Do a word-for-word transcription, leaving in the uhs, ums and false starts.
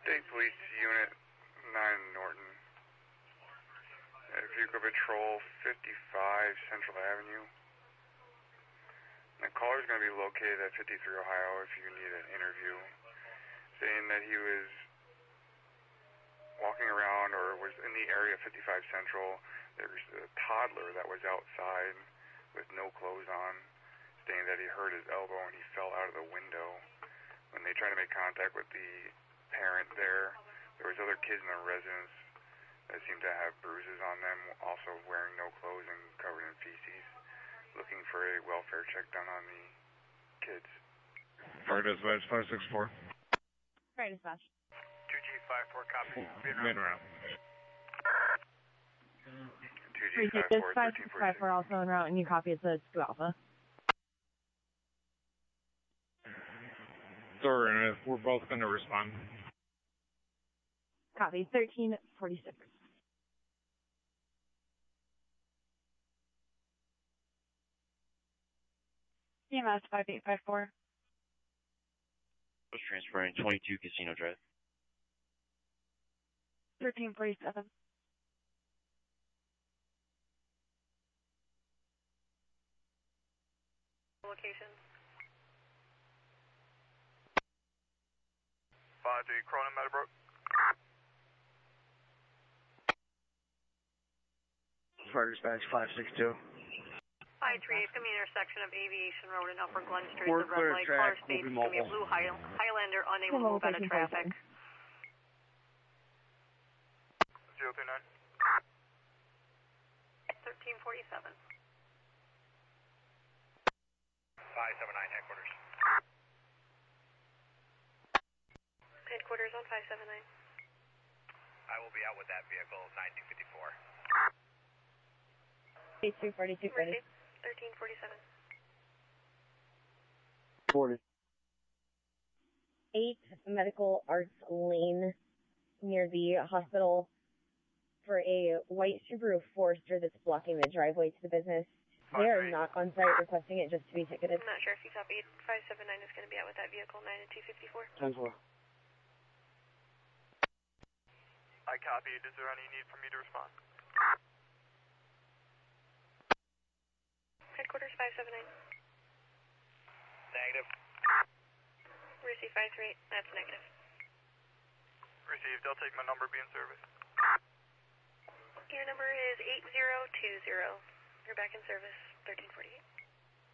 State Police Unit nine Norton. Uh, Vehicle Patrol fifty-five Central Avenue. The caller is going to be located at fifty-three Ohio if you need an interview. Saying that he was walking around or was in the area of fifty-five Central. There was a toddler that was outside with no clothes on, saying that he hurt his elbow and he fell out of the window. When they tried to make contact with the parent there, there was other kids in the residence that seemed to have bruises on them, also wearing no clothes and covered in feces, looking for a welfare check done on the kids. Fire dispatch five six four. Fire dispatch. two G five four, copy. Mid route. two G five four, five six five four also en route, and you copy it to two Alpha. Sorry, we're both going to respond. Copy, thirteen forty-six. C M S five eight five four. Was transferring twenty-two Casino Drive. thirteen forty-seven. Location. five D, Cronin Meadowbrook. Fire dispatch five six two. five three eight, coming intersection of Aviation Road and Upper Glen Street. We're The red light car track, states we'll to be be a mobile. blue High Highlander unable to move out of traffic. zero three nine. thirteen forty-seven. five seven nine, headquarters. Headquarters on five seven nine. I will be out with that vehicle, nine two fifty-four. two forty-two ready. thirteen forty-seven. forty. eight Medical Arts Lane near the hospital for a white Subaru Forester that's blocking the driveway to the business. They are not on site requesting it just to be ticketed. I'm not sure if you copied. five seven nine is going to be out with that vehicle, nine and two fifty-four. ten four. I copied. Is there any need for me to respond? Headquarters five seven nine. Negative. Receive five three eight. That's negative. Received. I'll take my number, be in service. Your number is eight zero two zero. You're back in service, thirteen forty-eight.